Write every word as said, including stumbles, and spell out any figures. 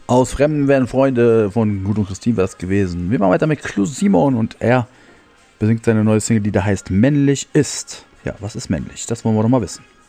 Aus Fremden werden Freunde von Gut und Christine war das gewesen. Wir machen weiter mit Clou Simon und er besingt seine neue Single, die da heißt Männlich ist. Ja, was ist männlich? Das wollen wir doch mal wissen.